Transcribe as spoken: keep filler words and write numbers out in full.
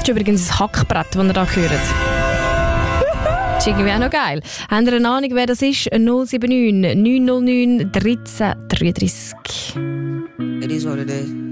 ist übrigens ein Hackbrett, das ihr hier hört. Das ist irgendwie auch noch geil. Habt ihr eine Ahnung, wer das ist? null sieben neun neun null neun eins drei drei drei. It is what it is.